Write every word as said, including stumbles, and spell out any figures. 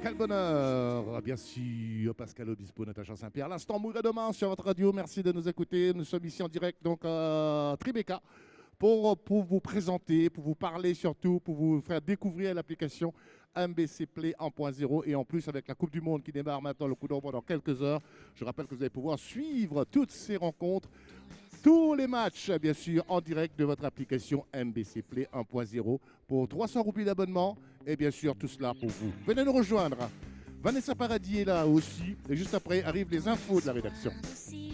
Quel bonheur, bien sûr, Pascal Obispo, Natacha Saint-Pierre. L'instant mourrait demain sur votre radio. Merci de nous écouter. Nous sommes ici en direct donc à Tribeca pour, pour vous présenter, pour vous parler surtout, pour vous faire découvrir l'application M B C Play un point zéro. Et en plus, avec la Coupe du Monde qui démarre maintenant, le coup d'envoi dans quelques heures, je rappelle que vous allez pouvoir suivre toutes ces rencontres, tous les matchs, bien sûr, en direct de votre application M B C Play un point zéro pour trois cents roupies d'abonnement. Et bien sûr, tout cela pour vous. Venez nous rejoindre. Vanessa Paradis est là aussi. Et juste après, arrivent les infos de la rédaction.